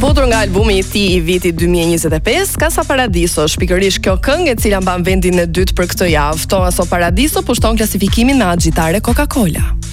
futur nga albumi i tij I vitit 2025, Casa Paradiso, pikërisht kjo këngë e cila mban vendin e dytë për këtë javë. Tomaso Paradiso pushton klasifikimin me agjitare Coca-Cola.